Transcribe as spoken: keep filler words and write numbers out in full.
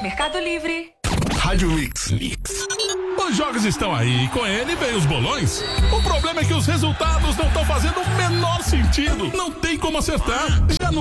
Mercado Livre. Rádio Mix. Mix. Os jogos estão aí, com ele vem os bolões. O problema é que os resultados não estão fazendo o menor sentido. Não tem como acertar. Já não